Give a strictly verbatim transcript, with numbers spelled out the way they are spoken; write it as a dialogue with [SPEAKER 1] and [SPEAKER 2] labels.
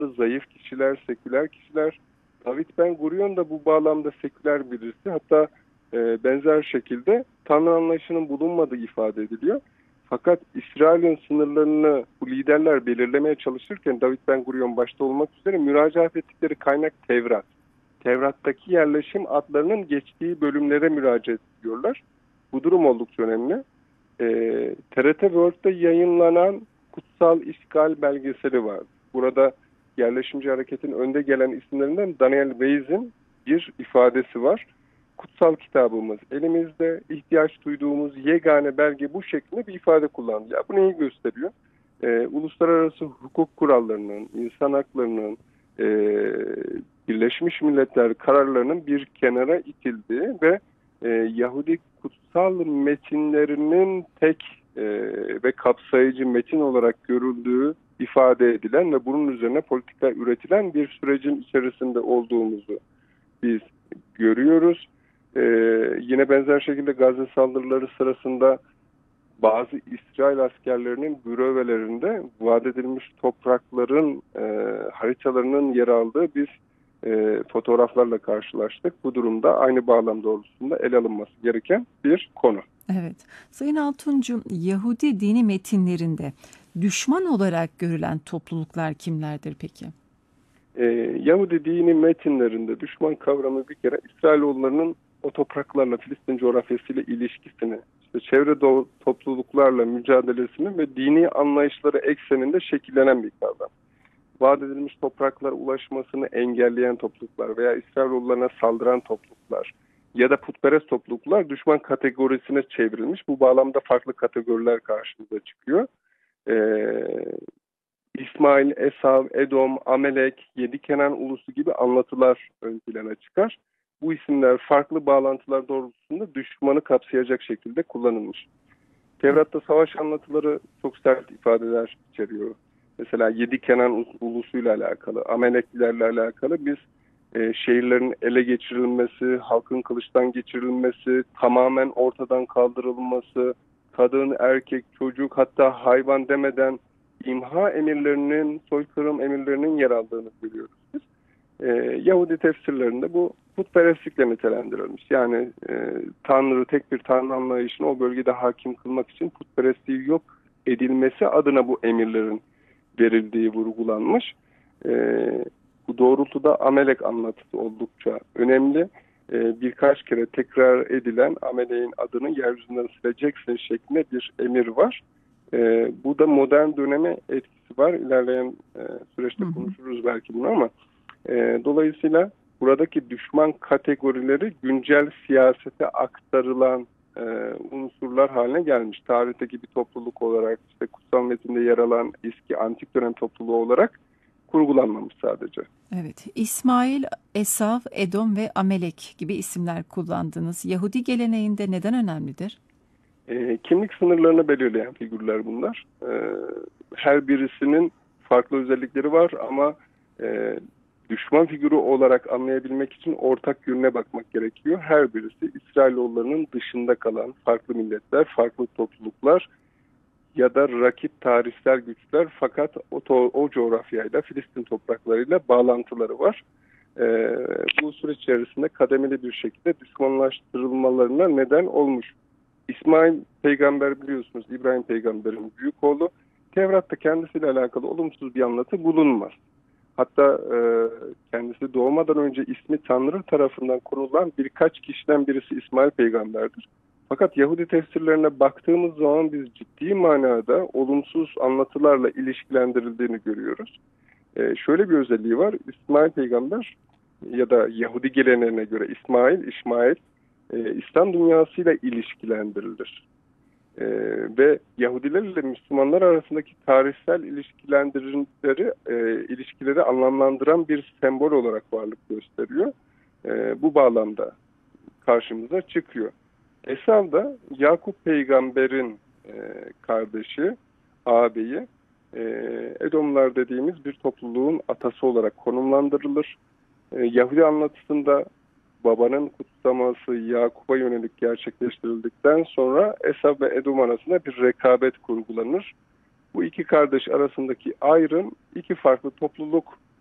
[SPEAKER 1] aklı zayıf kişiler, seküler kişiler. David Ben Gurion da bu bağlamda seküler birisi. Hatta e, benzer şekilde Tanrı anlayışının bulunmadığı ifade ediliyor. Fakat İsrail'in sınırlarını bu liderler belirlemeye çalışırken David Ben Gurion başta olmak üzere müracaat ettikleri kaynak Tevrat. Tevrat'taki yerleşim adlarının geçtiği bölümlere müracaat ediyorlar. Bu durum oldukça önemli. E, T R T World'da yayınlanan Kutsal İşgal belgeseli var. Burada yerleşimci hareketin önde gelen isimlerinden Daniel Weiss'in bir ifadesi var. Kutsal kitabımız elimizde, ihtiyaç duyduğumuz yegane belge bu şeklinde bir ifade kullandı. Ya bu neyi gösteriyor? Ee, uluslararası hukuk kurallarının, insan haklarının, e, Birleşmiş Milletler kararlarının bir kenara itildiği ve e, Yahudi kutsal metinlerinin tek e, ve kapsayıcı metin olarak görüldüğü ifade edilen ve bunun üzerine politika üretilen bir sürecin içerisinde olduğumuzu biz görüyoruz. Ee, yine benzer şekilde Gazze saldırıları sırasında bazı İsrail askerlerinin bürovelerinde vaat edilmiş toprakların e, haritalarının yer aldığı biz e, fotoğraflarla karşılaştık. Bu durumda aynı bağlam doğrultusunda ele alınması gereken bir konu.
[SPEAKER 2] Evet. Sayın Altuncu, Yahudi dini metinlerinde düşman olarak görülen topluluklar kimlerdir peki?
[SPEAKER 1] Ee, Yahudi dini metinlerinde düşman kavramı bir kere İsrailoğullarının o topraklarla, Filistin coğrafyasıyla ilişkisini, işte çevre topluluklarla mücadelesini ve dini anlayışları ekseninde şekillenen bir kavram. Vaat edilmiş topraklara ulaşmasını engelleyen topluluklar veya İsrailoğullarına saldıran topluluklar ya da putperest topluluklar düşman kategorisine çevrilmiş. Bu bağlamda farklı kategoriler karşımıza çıkıyor. Ee, İsmail, Esav, Edom, Amelek, Yedi Kenan ulusu gibi anlatılar ön plana çıkar. Bu isimler farklı bağlantılar doğrultusunda düşmanı kapsayacak şekilde kullanılmış. Tevrat'ta savaş anlatıları çok sert ifadeler içeriyor. Mesela Yedi Kenan ulusuyla alakalı, Ameleklilerle alakalı biz e, şehirlerin ele geçirilmesi, halkın kılıçtan geçirilmesi, tamamen ortadan kaldırılması, kadın, erkek, çocuk hatta hayvan demeden imha emirlerinin, soykırım emirlerinin yer aldığını görüyoruz biz. Ee, Yahudi tefsirlerinde bu putperestlikle nitelendirilmiş. Yani e, Tanrı, tek bir Tanrı anlayışını o bölgede hakim kılmak için putperestliği yok edilmesi adına bu emirlerin verildiği vurgulanmış. Ee, bu doğrultuda Amelek anlatısı oldukça önemli. Ee, birkaç kere tekrar edilen Amelek'in adını yeryüzünden sileceksin şeklinde bir emir var. Ee, bu da modern döneme etkisi var. İlerleyen e, süreçte konuşuruz belki bunu ama e, dolayısıyla buradaki düşman kategorileri güncel siyasete aktarılan e, unsurlar haline gelmiş. Tarihteki bir topluluk olarak, işte kutsal metinde yer alan eski antik dönem topluluğu olarak kurgulanmamış sadece.
[SPEAKER 2] Evet, İsmail, Esav, Edom ve Amelek gibi isimler kullandınız. Yahudi geleneğinde neden önemlidir?
[SPEAKER 1] E, kimlik sınırlarını belirleyen figürler bunlar. E, her birisinin farklı özellikleri var ama e, düşman figürü olarak anlayabilmek için ortak yönüne bakmak gerekiyor. Her birisi İsrailoğullarının dışında kalan farklı milletler, farklı topluluklar ya da rakip tarihsel güçler fakat o, o coğrafyayla, Filistin topraklarıyla bağlantıları var. E, bu süreç içerisinde kademeli bir şekilde düşmanlaştırılmalarına neden olmuş. İsmail peygamber biliyorsunuz İbrahim peygamberin büyük oğlu. Tevrat'ta kendisiyle alakalı olumsuz bir anlatı bulunmaz. Hatta e, kendisi doğmadan önce ismi Tanrı tarafından kurulan birkaç kişiden birisi İsmail peygamberdir. Fakat Yahudi tefsirlerine baktığımız zaman biz ciddi manada olumsuz anlatılarla ilişkilendirildiğini görüyoruz. E, şöyle bir özelliği var. İsmail peygamber ya da Yahudi geleneğine göre İsmail, İşmail e, İslam dünyasıyla ilişkilendirilir. Ee, ve Yahudiler ile Müslümanlar arasındaki tarihsel ilişkilendirmeleri, e, ilişkileri anlamlandıran bir sembol olarak varlık gösteriyor. E, bu bağlamda karşımıza çıkıyor. Esav da Yakup peygamberin e, kardeşi, ağabeyi, e, Edomlar dediğimiz bir topluluğun atası olarak konumlandırılır. E, Yahudi anlatısında babanın kutsaması Yakup'a yönelik gerçekleştirildikten sonra Esav ve Edom arasında bir rekabet kurgulanır. Bu iki kardeş arasındaki ayrım iki farklı topluluk